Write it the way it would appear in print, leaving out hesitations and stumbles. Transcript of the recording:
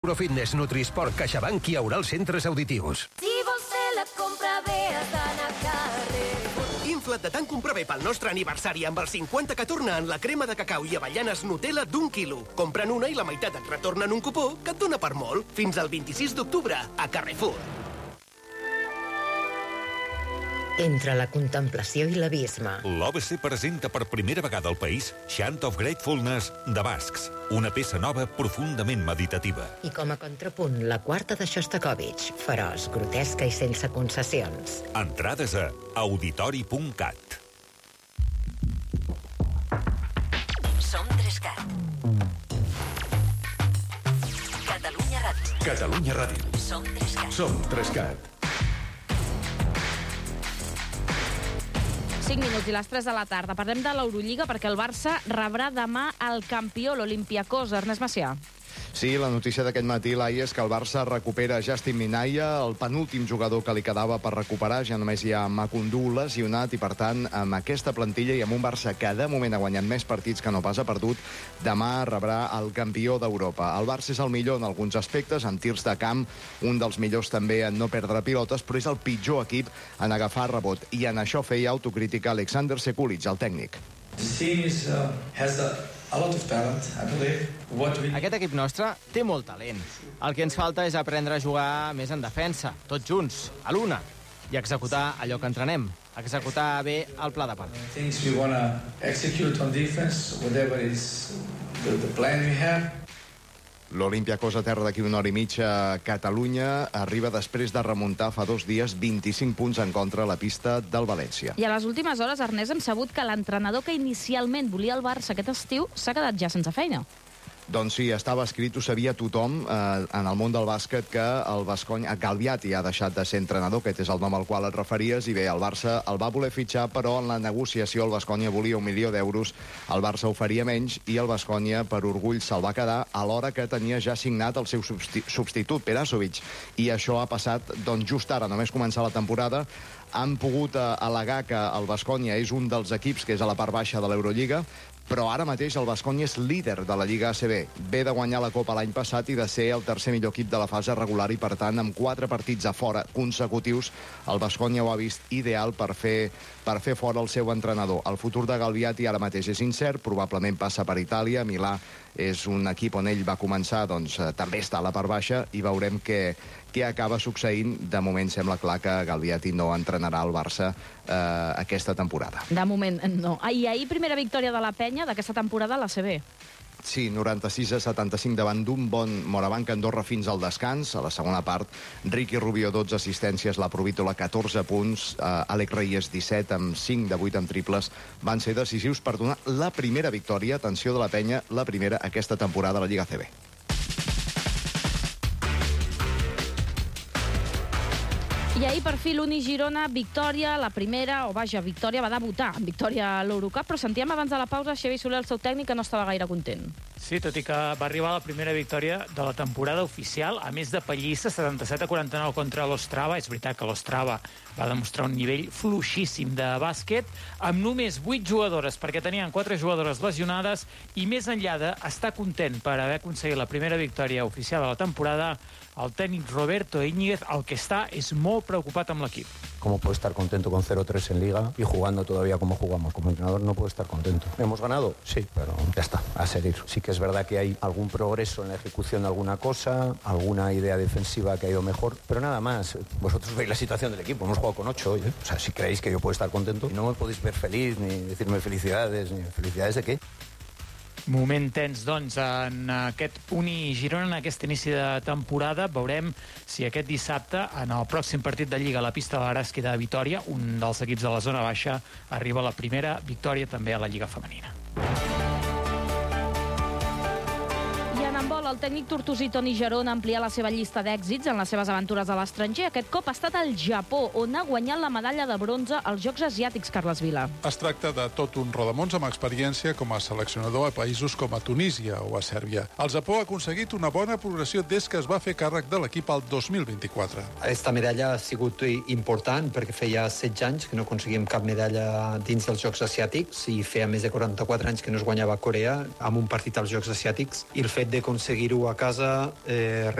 Neurofitness, Nutrisport, CaixaBank i Aural Centres Auditius. Si vols fer la compra bé, has d'anar a Carrefour. Infla't de tant comprar bé pel nostre aniversari amb el 50 que torna en la crema de cacau i avellanes Nutella d'1 quilo. Compra'n una i la meitat et retornen un cupó que et dona per molt. Fins al 26 d'octubre a Carrefour. Entre la contemplació i l'abisme. L'OBC presenta per primera vegada al país Chant of Gratefulness de Bascs, una peça nova profundament meditativa. I com a contrapunt, la quarta de Shostakovich, feroç, grotesca i sense concessions. Entrades a auditori.cat. Som 3CAT. Catalunya Ràdio. Catalunya Ràdio. Som 3CAT. Som 3CAT. 5 minuts i les 3 de la tarda. Parlem de l'Eurolliga perquè el Barça rebrà demà el campió, l'Olympiakos. Ernest Macià. Sí, la notícia d'aquest matí, Laia, és que el Barça recupera Justin Minaya, el penúltim jugador que li quedava per recuperar. Ja només hi ha Macundú lesionat i, per tant, amb aquesta plantilla i amb un Barça que de moment ha guanyat més partits que no pas ha perdut, demà rebrà el campió d'Europa. El Barça és el millor en alguns aspectes, en tirs de camp, un dels millors també en no perdre pilotes, però és el pitjor equip en agafar rebot. I en això feia autocrítica Alexander Sekulic, el tècnic. Aquest equip nostre té molt talent. El que ens falta és aprendre a jugar més en defensa, tots junts, a l'una, i executar allò que entrenem, executar bé el pla de partit. L'Olympiakos a terra d'aquí una hora i mitja a Catalunya arriba després de remuntar fa 2 dies 25 punts en contra a la pista del València. I a les últimes hores, Ernest, hem sabut que l'entrenador que inicialment volia el Barça aquest estiu s'ha quedat ja sense feina. Doncs sí, estava escrit, ho sabia tothom en el món del bàsquet, que el Baskonia, Galbiati, ha deixat de ser entrenador, aquest és el nom al qual et referies, i bé, el Barça el va voler fitxar, però en la negociació el Baskonia volia 1 milió d'euros, el Barça oferia menys, i el Baskonia, per orgull, se'l va quedar, alhora que tenia ja signat el seu substitut, Perasovic, i això ha passat, doncs, just ara, només començar la temporada, han pogut al·legar que el Baskonia és un dels equips que és a la part baixa de l'Eurolliga, però ara mateix el Baskonia és líder de la Lliga ACB. Ve de guanyar la Copa l'any passat i de ser el tercer millor equip de la fase regular i, per tant, amb 4 partits a fora consecutius, el Baskonia ho ha vist ideal per fer fora el seu entrenador. El futur de Galbiati ara mateix és incert, probablement passa per Itàlia. Milà és un equip on ell va començar, doncs també està a la part baixa, i veurem què acaba succeint. De moment sembla clar que Galbiati no entrenarà el Barça aquesta temporada. De moment, no. I ahir primera victòria de la penya d'aquesta temporada a l'ACB. Sí, 96-75 davant d'un bon Morabanc Andorra fins al descans. A la segona part, Ricky Rubio, 12 assistències, la Provítola, 14 punts, Àlex Reyes, 17, amb 5 de 8 en triples, van ser decisius per donar la primera victòria, atenció, de la penya, la primera aquesta temporada a la Lliga ACB. I ahir, per fi, l'Uni Girona, victòria, la primera, victòria, va debutar en victòria a l'Eurocup, però sentíem abans de la pausa Xavi Soler, el seu tècnic, que no estava gaire content. Sí, tot i que va arribar la primera victòria de la temporada oficial, a més de pallissa, 77-49 contra l'Ostrava. És veritat que l'Ostrava va demostrar un nivell fluixíssim de bàsquet, amb només 8 jugadores, perquè tenien 4 jugadores lesionades, i més enllà d'estar content per haver aconseguit la primera victòria oficial de la temporada, el tècnic Roberto Íñiguez el que està és molt preocupat amb l'equip. ¿Cómo puedo estar contento con 0-3 en Liga y jugando todavía como jugamos? Como entrenador no puedo estar contento. ¿Hemos ganado? Sí, pero ya está, a seguir. Sí que es verdad que hay algún progreso en la ejecución de alguna cosa, alguna idea defensiva que ha ido mejor, pero nada más. Vosotros veis la situación del equipo, hemos jugado con 8 hoy, ¿eh? O sea, si creéis que yo puedo estar contento, y no me podéis ver feliz, ni decirme felicidades, ni felicidades de qué. Moment tens, doncs, en aquest Uni Girona, en aquest inici de temporada. Veurem si aquest dissabte, en el pròxim partit de Lliga a la pista de l'Araski de Vitòria, un dels equips de la zona baixa, arriba a la primera victòria també a la Lliga femenina. El tècnic tortosí Toni Gerón amplia la seva llista d'èxits en les seves aventures a l'estranger. Aquest cop ha estat al Japó, on ha guanyat la medalla de bronze als Jocs Asiàtics, Carles Vila. Es tracta de tot un rodamons amb experiència com a seleccionador a països com a Tunísia o a Sèrbia. El Japó ha aconseguit una bona progressió des que es va fer càrrec de l'equip al 2024. Aquesta medalla ha sigut important perquè feia 16 anys que no aconseguíem cap medalla dins dels Jocs Asiàtics i feia més de 44 anys que no es guanyava a Corea amb un partit als Jocs Asiàtics, i el fet d'aconseguir-ho a casa